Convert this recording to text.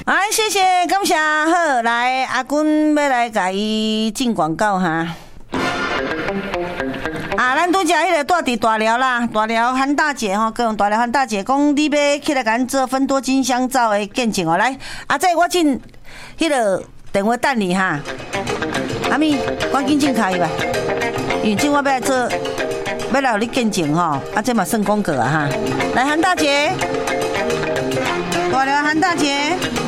哎，谢谢，感谢。好，来阿君要来甲伊进广告哈。咱拄只迄个住伫大寮啦，大寮韩大姐吼，各用大寮韩大姐讲，你要起来甲咱做芬多精香皂的见证哦。来，这我进迄个电话等你哈。阿咪，赶紧进卡伊吧，因为今我要来做，要来有你见证吼，这嘛算广告啊哈。来，韩大姐，大寮韩大姐。